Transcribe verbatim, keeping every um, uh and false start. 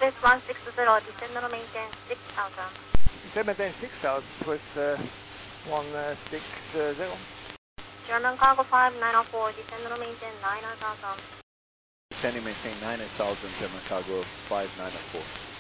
Swiss one six zero, descend and maintain six thousand. Descend maintain six thousand, Swiss uh, one six zero. German cargo five nine zero four, descend and maintain nine thousand. Descending maintain nine thousand, German cargo five nine zero four.